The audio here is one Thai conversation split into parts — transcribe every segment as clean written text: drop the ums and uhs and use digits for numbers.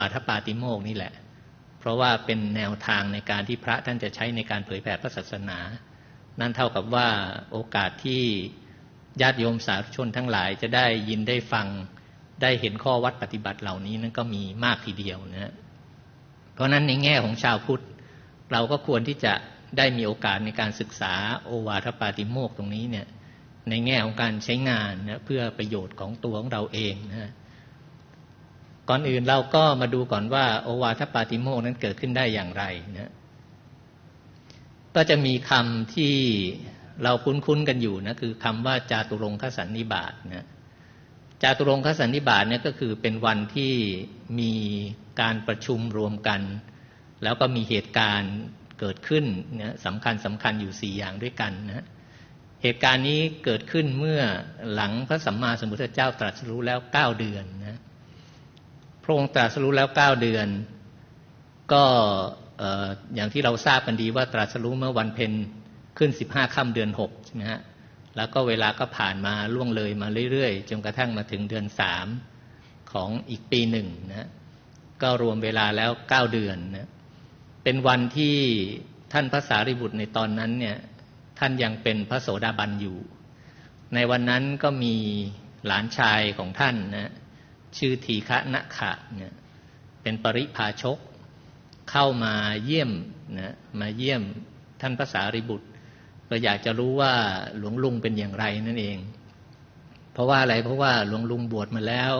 ปาทปาติโมกข์นี่แหละเพราะว่าเป็นแนวทางในการที่พระท่านจะใช้ในการเผยแผ่พระศาสนานั่นเท่ากับว่าโอกาสที่ญาติโยมสาธุชนทั้งหลายจะได้ยินได้ฟังได้เห็นข้อวัดปฏิบัติเหล่านี้นั้นก็มีมากทีเดียวนะเพราะนั้นในแง่ของชาวพุทธเราก็ควรที่จะได้มีโอกาสในการศึกษาโอวาทปาติโมกข์ตรงนี้เนี่ยในแง่ของการใช้งานนะเพื่อประโยชน์ของตัวของเราเองนะก่อนอื่นเราก็มาดูก่อนว่าโอวาทปาติโมกข์นั้นเกิดขึ้นได้อย่างไรนะก็จะมีคำที่เราคุ้นๆกันอยู่นะคือคำว่าจาตุรงคสันนิบาตนะจาตุรงคสันนิบาตเนี่ยก็คือเป็นวันที่มีการประชุมรวมกันแล้วก็มีเหตุการณ์เกิดขึ้นนะสำคัญอยู่4อย่างด้วยกันนะเหตุการณ์นี้เกิดขึ้นเมื่อหลังพระสัมมาสัมพุทธเจ้าตรัสรู้แล้ว9เดือนนะพระองค์ตรัสรู้แล้ว9เดือนก็อย่างที่เราทราบกันดีว่าตรัสรู้เมื่อวันเพ็ญขึ้น15ค่ำเดือน6ใช่ไหมฮะแล้วก็เวลาก็ผ่านมาล่วงเลยมาเรื่อยๆจนกระทั่งมาถึงเดือน3ของอีกปีหนึ่งนะก็รวมเวลาแล้ว9เดือนนะเป็นวันที่ท่านพระสารีบุตรในตอนนั้นเนี่ยท่านยังเป็นพระโสดาบันอยู่ในวันนั้นก็มีหลานชายของท่านนะชื่อทีฆนะขะเนี่ยเป็นปริพาชกเข้ามาเยี่ยมนะมาเยี่ยมท่านพระสารีบุตรก็อยากจะรู้ว่าหลวงลุงเป็นอย่างไรนั่นเองเพราะว่าอะไรเพราะว่าหลวงลุงบวชมาแล้ว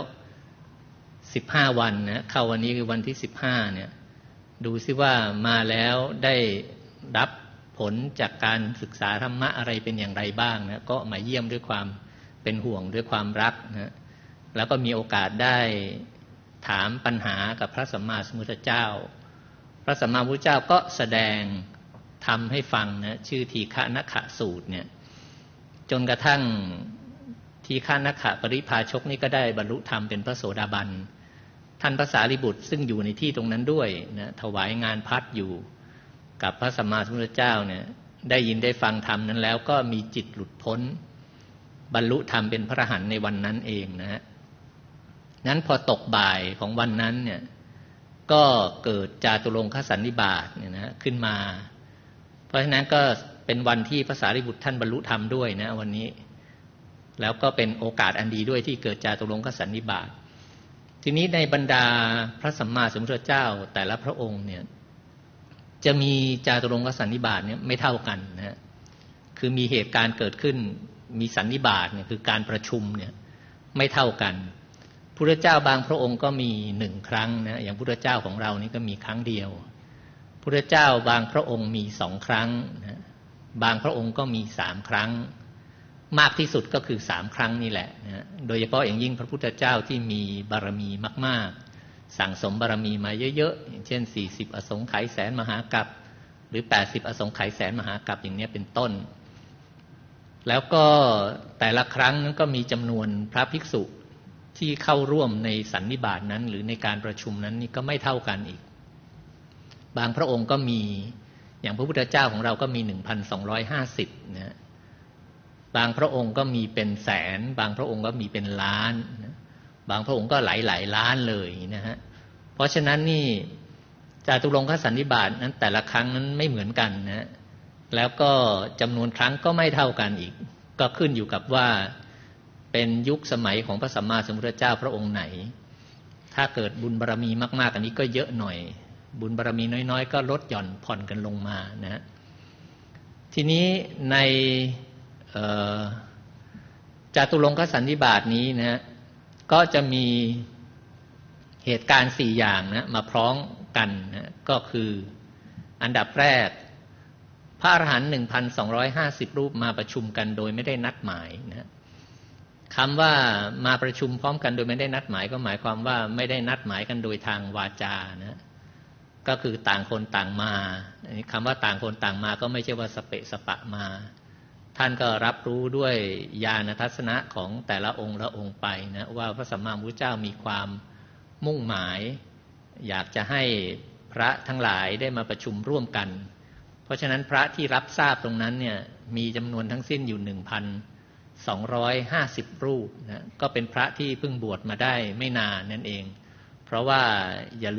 15วันนะเข้าวันนี้คือวันที่15เนี่ยดูซิว่ามาแล้วได้รับผลจากการศึกษาธรรมะอะไรเป็นอย่างไรบ้างนะก็มาเยี่ยมด้วยความเป็นห่วงด้วยความรักนะแล้วก็มีโอกาสได้ถามปัญหากับพระสัมมาสัมพุทธเจ้าพระสัมมาสัมพุทธเจ้าก็แสดงทำให้ฟังนะชื่อทีฆนะขะสูตรเนี่ยจนกระทั่งทีฆนะขะปริพาชกนี่ก็ได้บรรลุธรรมเป็นพระโสดาบันท่านพระสารีบุตรซึ่งอยู่ในที่ตรงนั้นด้วยนะถวายงานพัดอยู่กับพระสัมมาสัมพุทธเจ้าเนี่ยได้ยินได้ฟังธรรมนั้นแล้วก็มีจิตหลุดพ้นบรรลุธรรมเป็นพระอรหันต์ในวันนั้นเองนะฮะนั้นพอตกบ่ายของวันนั้นเนี่ยก็เกิดจาตุรงคสันนิบาตเนี่ยนะขึ้นมาเพราะฉะนั้นก็เป็นวันที่พระสารีบุตรท่านบรรลุธรรมด้วยนะวันนี้แล้วก็เป็นโอกาสอันดีด้วยที่เกิดจาตุรงคสันนิบาตทีนี้ในบรรดาพระสัมมาสัมพุทธเจ้าแต่ละพระองค์เนี่ยจะมีจาตุรงคสันนิบาตเนี่ยไม่เท่ากันนะคือมีเหตุการณ์เกิดขึ้นมีสันนิบาตเนี่ยคือการประชุมเนี่ยไม่เท่ากันพุทธเจ้าบางพระองค์ก็มี1ครั้งนะอย่างพุทธเจ้าของเรานี่ก็มีครั้งเดียวพุทธเจ้าบางพระองค์มี2ครั้งนะบางพระองค์ก็มี3ครั้งมากที่สุดก็คือ3ครั้งนี่แหละนะโดยเฉพาะอย่างยิ่งพระพุทธเจ้าที่มีบารมีมากๆสั่งสมบารมีมาเยอะๆอย่างเช่น40อสงไขยแสนมหากัปหรือ80อสงไขยแสนมหากัปอย่างนี้เป็นต้นแล้วก็แต่ละครั้งนั้นก็มีจำนวนพระภิกษุที่เข้าร่วมในสันนิบาตนั้นหรือในการประชุมนั้นนี่ก็ไม่เท่ากันอีกบางพระองค์ก็มีอย่างพระพุทธเจ้าของเราก็มี 1,250 นะบางพระองค์ก็มีเป็นแสนบางพระองค์ก็มีเป็นล้านนะบางพระองค์ก็หลายล้านเลยนะฮะเพราะฉะนั้นนี่จาตุรงคสันนิบาตนั้นแต่ละครั้งนั้นไม่เหมือนกันนะแล้วก็จำนวนครั้งก็ไม่เท่ากันอีกก็ขึ้นอยู่กับว่าเป็นยุคสมัยของพระสัมมาสัมพุทธเจ้าพระองค์ไหนถ้าเกิดบุญบารมีมากๆอันนี้ก็เยอะหน่อยบุญบารมีน้อยๆก็ลดหย่อนผ่อนกันลงมานะทีนี้ในจาตุรงคสันนิบาตนี้นะก็จะมีเหตุการณ์4อย่างนะมาพร้อมกันนะก็คืออันดับแรกพระอรหันต์ 1,250 รูปมาประชุมกันโดยไม่ได้นัดหมายนะคำว่ามาประชุมพร้อมกันโดยไม่ได้นัดหมายก็หมายความว่าไม่ได้นัดหมายกันโดยทางวาจานะก็คือต่างคนต่างมาคำว่าต่างคนต่างมาก็ไม่ใช่ว่าสเปะสปะมาท่านก็รับรู้ด้วยญาณทัศนะของแต่ละองค์ละองค์ไปนะว่าพระสัมมาสัมพุทธเจ้ามีความมุ่งหมายอยากจะให้พระทั้งหลายได้มาประชุมร่วมกันเพราะฉะนั้นพระที่รับทราบตรงนั้นเนี่ยมีจำนวนทั้งสิ้นอยู่ 1,250 รูปนะก็เป็นพระที่เพิ่งบวชมาได้ไม่นานนั่นเองเพราะว่าอย่า